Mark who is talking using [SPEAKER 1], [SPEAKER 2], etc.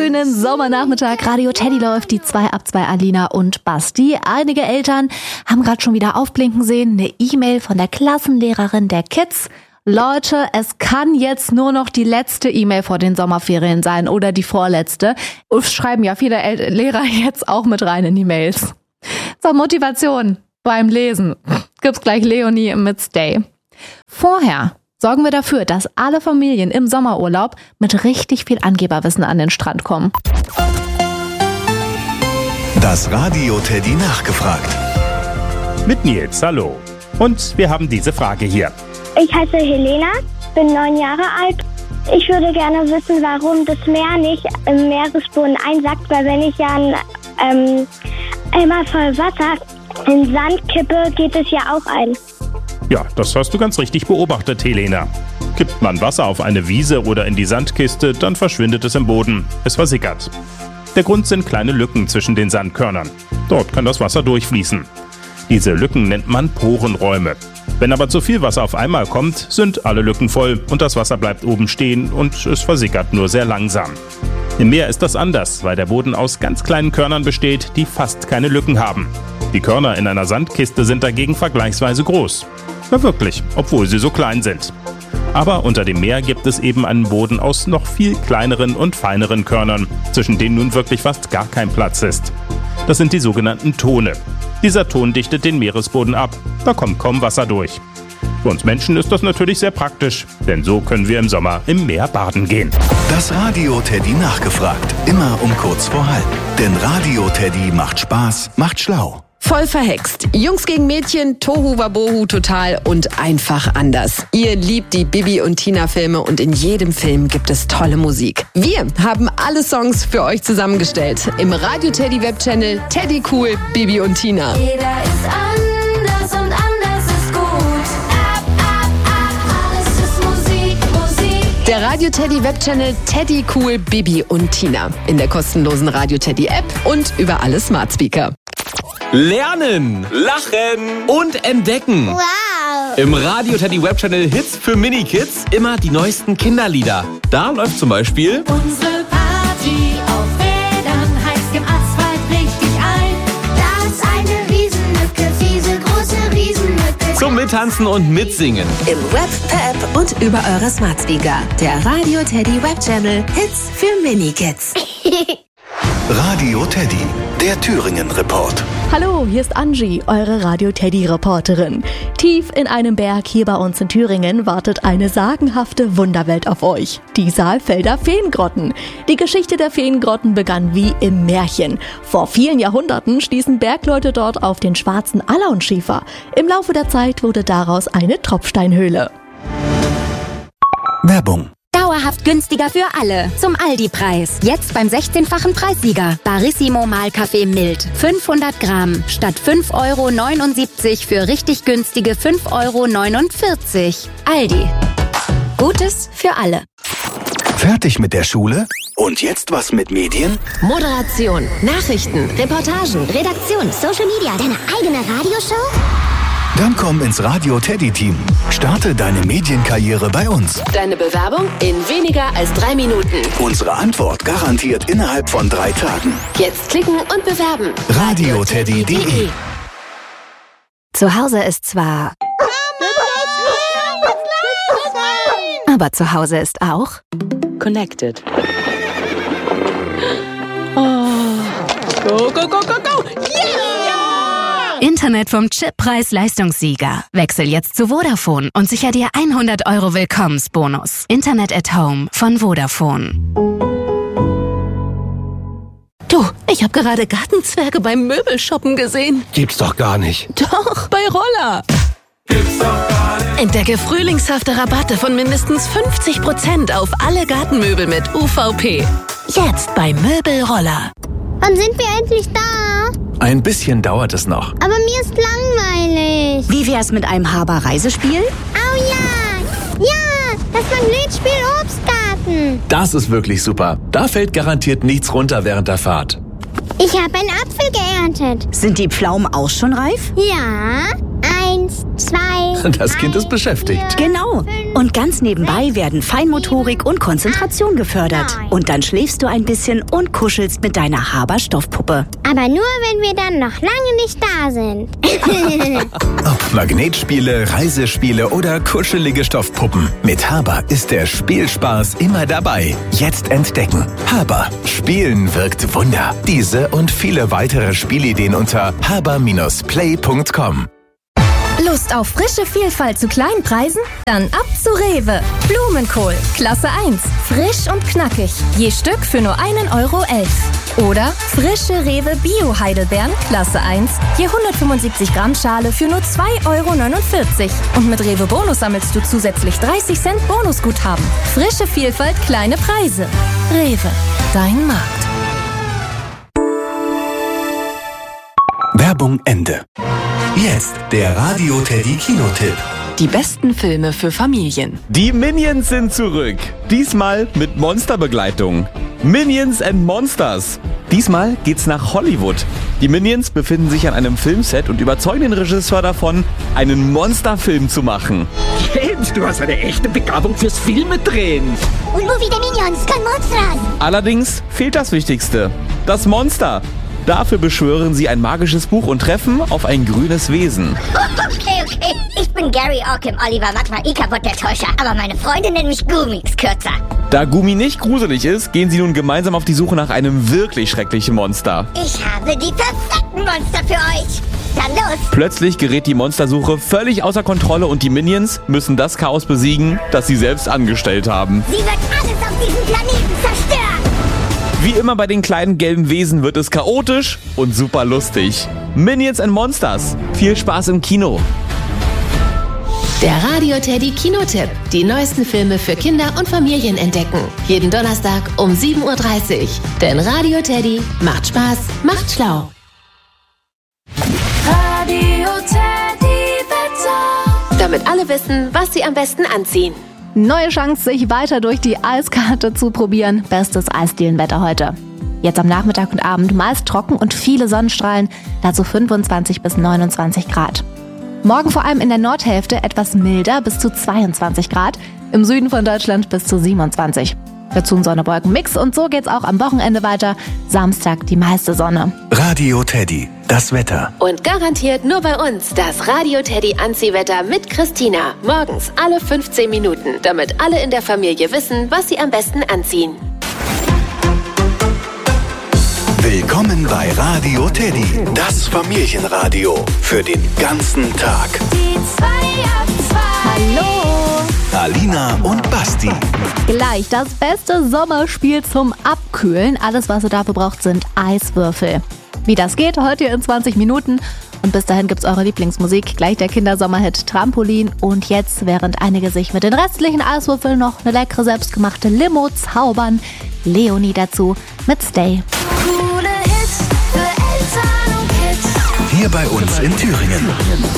[SPEAKER 1] schönen Sommernachmittag. Radio Teddy läuft, die 2 ab 2 Alina und Basti. Einige Eltern haben gerade schon wieder aufblinken sehen. Eine E-Mail von der Klassenlehrerin der Kids. Leute, es kann jetzt nur noch die letzte E-Mail vor den Sommerferien sein oder die vorletzte. Es schreiben ja viele Lehrer jetzt auch mit rein in die Mails. Zur Motivation beim Lesen gibt's gleich Leonie mit Stay. Vorher sorgen wir dafür, dass alle Familien im Sommerurlaub mit richtig viel Angeberwissen an den Strand kommen.
[SPEAKER 2] Das Radio Teddy nachgefragt.
[SPEAKER 3] Mit Nils, hallo. Und wir haben diese Frage hier.
[SPEAKER 4] Ich heiße Helena, bin 9 Jahre alt. Ich würde gerne wissen, warum das Meer nicht im Meeresboden einsackt, weil wenn ich ja einen Eimer voll Wasser in Sand kippe, geht es ja auch ein.
[SPEAKER 3] Ja, das hast du ganz richtig beobachtet, Helena. Kippt man Wasser auf eine Wiese oder in die Sandkiste, dann verschwindet es im Boden. Es versickert. Der Grund sind kleine Lücken zwischen den Sandkörnern. Dort kann das Wasser durchfließen. Diese Lücken nennt man Porenräume. Wenn aber zu viel Wasser auf einmal kommt, sind alle Lücken voll und das Wasser bleibt oben stehen und es versickert nur sehr langsam. Im Meer ist das anders, weil der Boden aus ganz kleinen Körnern besteht, die fast keine Lücken haben. Die Körner in einer Sandkiste sind dagegen vergleichsweise groß. Ja wirklich, obwohl sie so klein sind. Aber unter dem Meer gibt es eben einen Boden aus noch viel kleineren und feineren Körnern, zwischen denen nun wirklich fast gar kein Platz ist. Das sind die sogenannten Tone. Dieser Ton dichtet den Meeresboden ab, da kommt kaum Wasser durch. Für uns Menschen ist das natürlich sehr praktisch, denn so können wir im Sommer im Meer baden gehen.
[SPEAKER 2] Das Radio Teddy nachgefragt, immer um kurz vor halb. Denn Radio Teddy macht Spaß, macht schlau.
[SPEAKER 5] Voll verhext. Jungs gegen Mädchen, Tohu Wabohu total und einfach anders. Ihr liebt die Bibi und Tina Filme und in jedem Film gibt es tolle Musik. Wir haben alle Songs für euch zusammengestellt. Im Radio Teddy Webchannel Teddy Cool, Bibi und Tina.
[SPEAKER 6] Jeder ist anders und anders ist gut. Alles ist Musik, Musik.
[SPEAKER 5] Der Radio Teddy Webchannel Teddy Cool, Bibi und Tina. In der kostenlosen Radio Teddy App und über alle Smart Speaker.
[SPEAKER 7] Lernen, lachen und entdecken.
[SPEAKER 4] Wow!
[SPEAKER 7] Im Radio Teddy Webchannel Hits für Mini-Kids immer die neuesten Kinderlieder. Da läuft zum Beispiel
[SPEAKER 6] Unsere Party auf Rädern heizt im Asphalt richtig ein. Da ist eine Riesenlücke, diese große Riesenlücke.
[SPEAKER 7] zum Mittanzen und Mitsingen.
[SPEAKER 8] Im Web, per App und über eure Smart Speaker. Der Radio Teddy Webchannel Hits für Mini-Kids.
[SPEAKER 2] Radio Teddy, der Thüringen-Report.
[SPEAKER 1] Hallo, hier ist Angie, eure Radio-Teddy-Reporterin. Tief in einem Berg hier bei uns in Thüringen wartet eine sagenhafte Wunderwelt auf euch. Die Saalfelder Feengrotten. Die Geschichte der Feengrotten begann wie im Märchen. Vor vielen Jahrhunderten stießen Bergleute dort auf den schwarzen Alaunschiefer. Im Laufe der Zeit wurde daraus eine Tropfsteinhöhle.
[SPEAKER 2] Werbung.
[SPEAKER 9] Dauerhaft günstiger für alle. Zum Aldi-Preis. Jetzt beim 16-fachen Preissieger. Barissimo Mahlkaffee mild. 500 Gramm. Statt 5,79 € für richtig günstige 5,49 €. Aldi. Gutes für alle.
[SPEAKER 2] Fertig mit der Schule? Und jetzt was mit Medien?
[SPEAKER 8] Moderation, Nachrichten, Reportagen, Redaktion,
[SPEAKER 4] Social Media, deine eigene Radioshow?
[SPEAKER 2] Dann komm ins Radio Teddy Team. Starte deine Medienkarriere bei uns.
[SPEAKER 8] Deine Bewerbung in weniger als 3 Minuten.
[SPEAKER 2] Unsere Antwort garantiert innerhalb von 3 Tagen.
[SPEAKER 8] Jetzt klicken und bewerben.
[SPEAKER 2] radioteddy.de.
[SPEAKER 9] Zu Hause ist zwar... Aber zu Hause ist auch...
[SPEAKER 8] Connected.
[SPEAKER 5] Go, go, go, go, go!
[SPEAKER 9] Internet vom Chip-Preis-Leistungssieger. Wechsel jetzt zu Vodafone und sicher dir 100 € Willkommensbonus. Internet at Home von Vodafone.
[SPEAKER 8] Du, ich habe gerade Gartenzwerge beim Möbelshoppen gesehen.
[SPEAKER 7] Gibt's doch gar nicht.
[SPEAKER 8] Doch, bei Roller. Entdecke frühlingshafte Rabatte von mindestens 50% auf alle Gartenmöbel mit UVP. Jetzt bei Möbelroller.
[SPEAKER 4] Wann sind wir endlich da?
[SPEAKER 10] Ein bisschen dauert es noch.
[SPEAKER 4] Aber mir ist langweilig.
[SPEAKER 9] Wie wär's mit einem Haber-Reisespiel?
[SPEAKER 4] Oh ja! Ja! Das Magnetspiel Obstgarten.
[SPEAKER 10] Das ist wirklich super. Da fällt garantiert nichts runter während der Fahrt.
[SPEAKER 4] Ich habe einen Apfel geerntet.
[SPEAKER 9] Sind die Pflaumen auch schon reif?
[SPEAKER 4] Ja, 1, 1, 2.
[SPEAKER 10] Das Kind ist beschäftigt.
[SPEAKER 11] Genau. Und ganz nebenbei werden Feinmotorik und Konzentration gefördert. Und dann schläfst du ein bisschen und kuschelst mit deiner Haber-Stoffpuppe.
[SPEAKER 4] Aber nur, wenn wir dann noch lange nicht da sind.
[SPEAKER 2] Ob Magnetspiele, Reisespiele oder kuschelige Stoffpuppen. Mit Haber ist der Spielspaß immer dabei. Jetzt entdecken. Haber. Spielen wirkt Wunder. Diese und viele weitere Spielideen unter haber-play.com.
[SPEAKER 12] Lust auf frische Vielfalt zu kleinen Preisen? Dann ab zu Rewe. Blumenkohl, Klasse 1. Frisch und knackig. Je Stück für nur 1,11 €. Oder frische Rewe Bio-Heidelbeeren, Klasse 1. Je 175 Gramm Schale für nur 2,49 €. Und mit Rewe Bonus sammelst du zusätzlich 30 Cent Bonusguthaben. Frische Vielfalt, kleine Preise. Rewe, dein Markt.
[SPEAKER 2] Werbung Ende. Jetzt der Radio Teddy Kinotipp.
[SPEAKER 8] Die besten Filme für Familien.
[SPEAKER 7] Die Minions sind zurück. Diesmal mit Monsterbegleitung. Minions and Monsters. Diesmal geht's nach Hollywood. Die Minions befinden sich an einem Filmset und überzeugen den Regisseur davon, einen Monsterfilm zu machen.
[SPEAKER 13] Kind, du hast eine echte Begabung fürs Filme drehen.
[SPEAKER 4] Un movie de Minions con monsters.
[SPEAKER 7] Allerdings fehlt das Wichtigste: das Monster. Dafür beschwören sie ein magisches Buch und treffen auf ein grünes Wesen.
[SPEAKER 4] Okay. Ich bin Gary Orkim, Oliver Magma, Ikabot der Täuscher. Aber meine Freunde nennen mich Gummis kürzer.
[SPEAKER 7] Da Gumi nicht gruselig ist, gehen sie nun gemeinsam auf die Suche nach einem wirklich schrecklichen Monster.
[SPEAKER 4] Ich habe die perfekten Monster für euch. Dann los.
[SPEAKER 7] Plötzlich gerät die Monstersuche völlig außer Kontrolle und die Minions müssen das Chaos besiegen, das sie selbst angestellt haben.
[SPEAKER 4] Sie wird alles auf diesem Planeten zerstören.
[SPEAKER 7] Wie immer bei den kleinen gelben Wesen wird es chaotisch und super lustig. Minions and Monsters. Viel Spaß im Kino.
[SPEAKER 8] Der Radio Teddy Kinotipp. Die neuesten Filme für Kinder und Familien entdecken. Jeden Donnerstag um 7:30 Uhr. Denn Radio Teddy macht Spaß, macht schlau.
[SPEAKER 6] Radio Teddy Wetter.
[SPEAKER 8] Damit alle wissen, was sie am besten anziehen.
[SPEAKER 1] Neue Chance, sich weiter durch die Eiskarte zu probieren. Bestes Eisdielenwetter heute. Jetzt am Nachmittag und Abend meist trocken und viele Sonnenstrahlen, dazu 25 bis 29 Grad. Morgen vor allem in der Nordhälfte etwas milder, bis zu 22 Grad. Im Süden von Deutschland bis zu 27. Dazu ein Sonne-Wolken-Mix und so geht's auch am Wochenende weiter. Samstag die meiste Sonne.
[SPEAKER 2] Radio Teddy, das Wetter.
[SPEAKER 8] Und garantiert nur bei uns das Radio Teddy Anziehwetter mit Christina. Morgens alle 15 Minuten, damit alle in der Familie wissen, was sie am besten anziehen.
[SPEAKER 2] Willkommen bei Radio Teddy, das Familienradio für den ganzen Tag.
[SPEAKER 6] Die 2 ab 2.
[SPEAKER 1] Hallo!
[SPEAKER 2] Alina und Basti.
[SPEAKER 1] Gleich das beste Sommerspiel zum Abkühlen. Alles, was ihr dafür braucht, sind Eiswürfel. Wie das geht, hört ihr in 20 Minuten. Und bis dahin gibt's eure Lieblingsmusik. Gleich der Kindersommerhit Trampolin. Und jetzt, während einige sich mit den restlichen Eiswürfeln noch eine leckere selbstgemachte Limo zaubern, Leonie dazu mit Stay.
[SPEAKER 6] Coole Hits für Eltern und Kids.
[SPEAKER 2] Hier bei uns in Thüringen.